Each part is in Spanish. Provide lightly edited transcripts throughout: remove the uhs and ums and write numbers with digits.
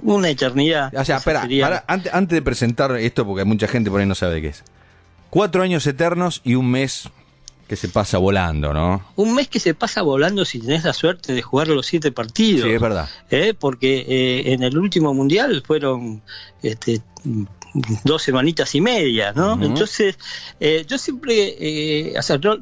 una eternidad. O sea, espera, antes de presentar esto, porque hay mucha gente por ahí no sabe de qué es. 4 años eternos y un mes que se pasa volando, ¿no? Un mes que se pasa volando si tenés la suerte de jugar los 7 partidos. Sí, es verdad. Porque en el último mundial fueron 2 semanitas y media, ¿no? Uh-huh. Entonces, yo siempre,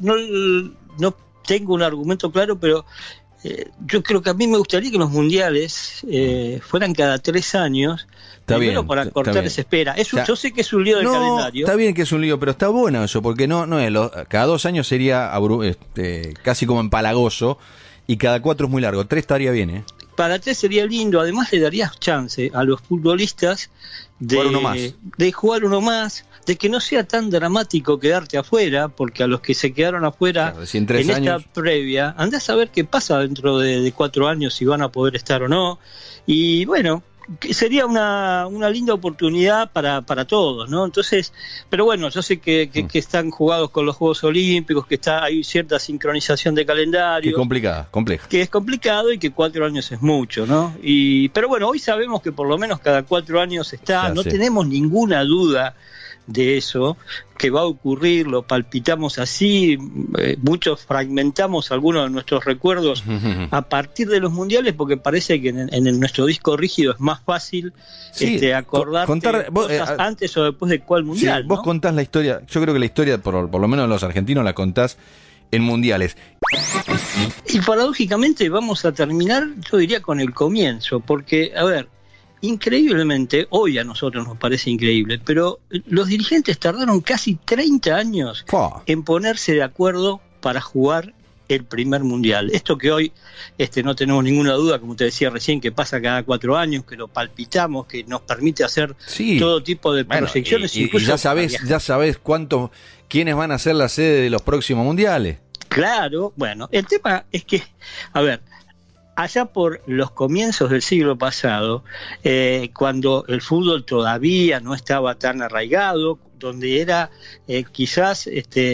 no tengo un argumento claro, pero yo creo que a mí me gustaría que los mundiales fueran cada 3 años. Está primero bien, para cortar esa espera. Yo sé que es un lío del calendario. Está bien que es un lío, pero está bueno eso, porque no es cada 2 años sería casi como empalagoso, y cada 4 es muy largo. 3 estaría bien, ¿eh? Para 3 sería lindo, además le darías chance a los futbolistas de jugar uno más, de que no sea tan dramático quedarte afuera, porque a los que se quedaron afuera en esta previa, andás a ver qué pasa dentro de 4 años, si van a poder estar o no, y bueno, sería una linda oportunidad para todos, ¿no? Entonces, pero bueno, yo sé que están jugados con los Juegos Olímpicos, que hay cierta sincronización de calendario. Compleja. Que es complicado y que 4 años es mucho, ¿no? Pero bueno, hoy sabemos que por lo menos cada 4 años no tenemos ninguna duda de eso, que va a ocurrir, lo palpitamos así, muchos fragmentamos algunos de nuestros recuerdos a partir de los mundiales, porque parece que en nuestro disco rígido es más fácil acordarte cosas antes o después de cuál mundial. Sí, vos contás la historia, yo creo que la historia, por lo menos los argentinos, la contás en mundiales. Y paradójicamente vamos a terminar, yo diría, con el comienzo, porque, a ver, increíblemente, hoy a nosotros nos parece increíble, pero los dirigentes tardaron casi 30 años en ponerse de acuerdo para jugar el primer mundial. Esto que hoy no tenemos ninguna duda, como te decía recién, que pasa cada 4 años, que lo palpitamos, que nos permite hacer todo tipo de proyecciones. Y ya sabés quiénes van a ser la sede de los próximos mundiales. Claro, bueno, el tema es que, a ver, allá por los comienzos del siglo pasado, cuando el fútbol todavía no estaba tan arraigado, donde era quizás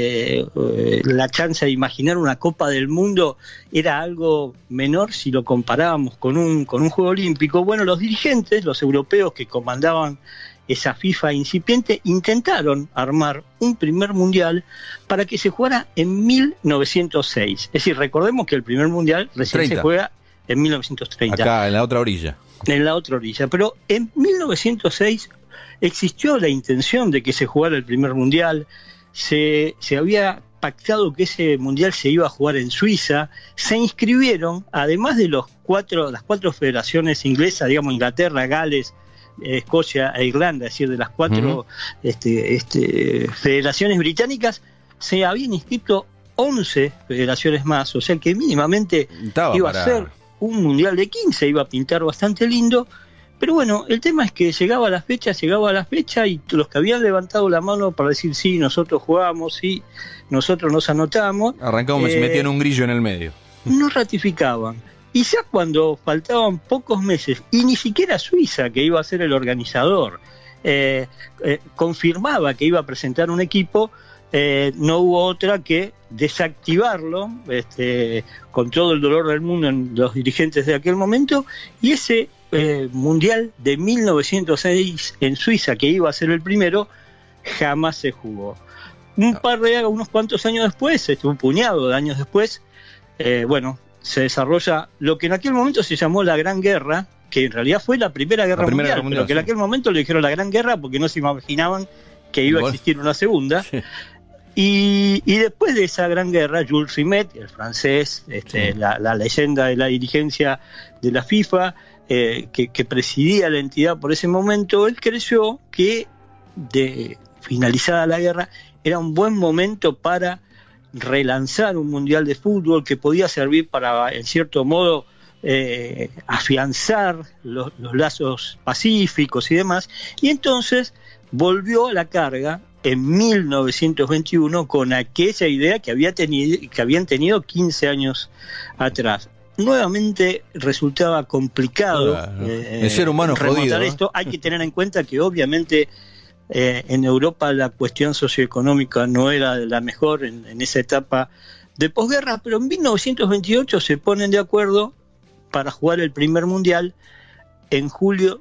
la chance de imaginar una Copa del Mundo era algo menor si lo comparábamos con un Juego Olímpico, bueno, los dirigentes, los europeos que comandaban esa FIFA incipiente, intentaron armar un primer mundial para que se jugara en 1906. Es decir, recordemos que el primer mundial recién se juega en 1930. Acá, en la otra orilla. En la otra orilla. Pero en 1906 existió la intención de que se jugara el primer mundial. Se había pactado que ese mundial se iba a jugar en Suiza. Se inscribieron, además de las 4 federaciones inglesas, digamos Inglaterra, Gales, Escocia e Irlanda, es decir, de las 4 federaciones británicas, se habían inscrito 11 federaciones más, o sea que mínimamente iba a ser un mundial de 15, iba a pintar bastante lindo, pero bueno, el tema es que llegaba la fecha y los que habían levantado la mano para decir sí, nosotros jugamos, sí, nosotros nos anotamos, arrancamos y metían un grillo en el medio, no ratificaban. Y ya cuando faltaban pocos meses, y ni siquiera Suiza, que iba a ser el organizador, confirmaba que iba a presentar un equipo, no hubo otra que desactivarlo, con todo el dolor del mundo en los dirigentes de aquel momento, y ese mundial de 1906 en Suiza, que iba a ser el primero, jamás se jugó. Unos cuantos años después, un puñado de años después, se desarrolla lo que en aquel momento se llamó la Gran Guerra, que en realidad fue la Primera Guerra Mundial, pero que en aquel momento le dijeron la Gran Guerra porque no se imaginaban que iba a existir una segunda. Y después de esa Gran Guerra, Jules Rimet, el francés, la leyenda de la dirigencia de la FIFA, que presidía la entidad por ese momento, él creyó que de finalizada la guerra era un buen momento para relanzar un mundial de fútbol que podía servir para, en cierto modo, afianzar los lazos pacíficos y demás, y entonces volvió a la carga en 1921 con aquella idea que habían tenido 15 años atrás. Nuevamente resultaba complicado el ser humano jodido, ¿no? Esto. Hay que tener en cuenta que obviamente en Europa la cuestión socioeconómica no era la mejor en esa etapa de posguerra, pero en 1928 se ponen de acuerdo para jugar el primer mundial en julio